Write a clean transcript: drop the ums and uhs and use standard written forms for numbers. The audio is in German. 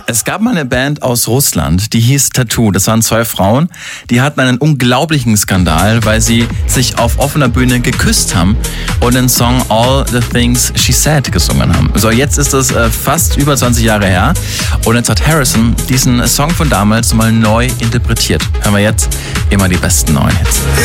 Es gab mal eine Band aus Russland, die hieß Tattoo. Das waren 2 Frauen, die hatten einen unglaublichen Skandal, weil sie sich auf offener Bühne geküsst haben und den Song All the Things She Said gesungen haben. So, jetzt ist das fast über 20 Jahre her und jetzt hat Harrison diesen Song von damals mal neu interpretiert. Hören wir jetzt immer die besten neuen Hits.